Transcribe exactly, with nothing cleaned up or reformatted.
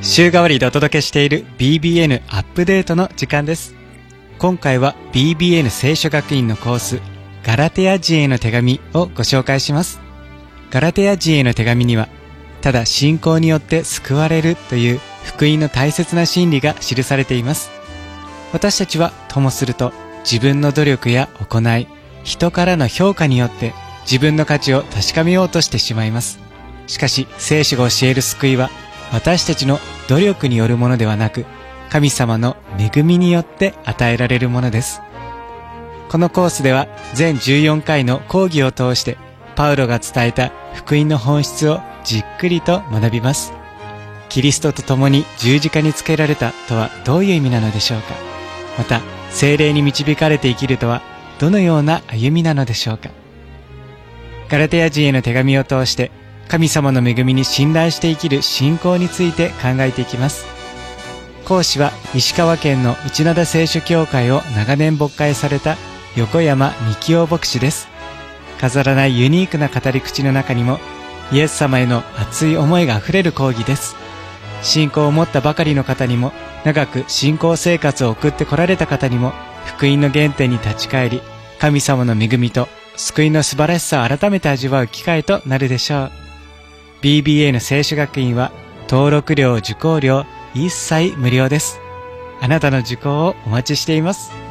週替わりでお届けしている ビービーエヌ アップデートの時間です。今回は ビービーエヌ 聖書学院のコースガラテヤ人への手紙をご紹介します。ガラテヤ人への手紙には、ただ信仰によって救われるという福音の大切な真理が記されています。私たちはともすると自分の努力や行い、人からの評価によって自分の価値を確かめようとしてしまいます。しかし聖書が教える救いは私たちの努力によるものではなく、神様の恵みによって与えられるものです。このコースでは全じゅうよんかいの講義を通してパウロが伝えた福音の本質をじっくりと学びます。キリストと共に十字架につけられたとはどういう意味なのでしょうか。また聖霊に導かれて生きるとはどのような歩みなのでしょうか。ガラテヤ人への手紙を通して神様の恵みに信頼して生きる信仰について考えていきます。講師は石川県の内灘聖書協会を長年牧会された横山幹夫牧師です。飾らないユニークな語り口の中にもイエス様への熱い思いがあふれる講義です。信仰を持ったばかりの方にも、長く信仰生活を送ってこられた方にも、福音の原点に立ち返り、神様の恵みと救いの素晴らしさを改めて味わう機会となるでしょう。ビービーエヌ 聖書学院は登録料受講料一切無料です。あなたの受講をお待ちしています。